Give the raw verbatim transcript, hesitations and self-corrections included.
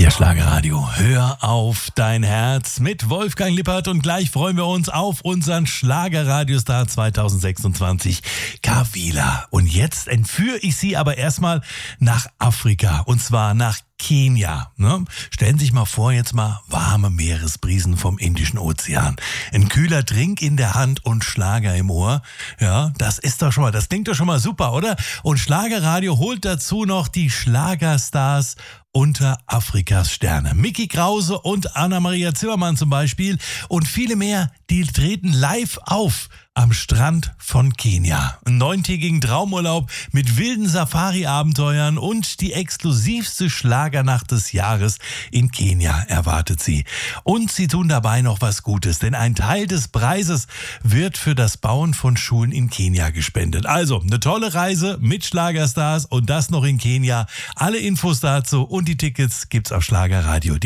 Hier Schlagerradio, hör auf dein Herz mit Wolfgang Lippert und gleich freuen wir uns auf unseren Schlagerradiostar zwanzig sechsundzwanzig, Kawila. Und jetzt entführe ich Sie aber erstmal nach Afrika und zwar nach Kenia. Ne? Stellen Sie sich mal vor, jetzt mal warme Meeresbrisen vom Indischen Ozean. Ein kühler Drink in der Hand und Schlager im Ohr. Ja, das ist doch schon mal, das klingt doch schon mal super, oder? Und Schlagerradio holt dazu noch die Schlagerstars unter Afrikas Sterne. Micky Krause und Anna-Maria Zimmermann zum Beispiel und viele mehr, die treten live auf am Strand von Kenia. Einen neuntägigen Traumurlaub mit wilden Safari-Abenteuern und die exklusivste Schlagernacht des Jahres in Kenia erwartet sie. Und sie tun dabei noch was Gutes, denn ein Teil des Preises wird für das Bauen von Schulen in Kenia gespendet. Also eine tolle Reise mit Schlagerstars und das noch in Kenia. Alle Infos dazu und die Tickets gibt's auf Schlagerradio.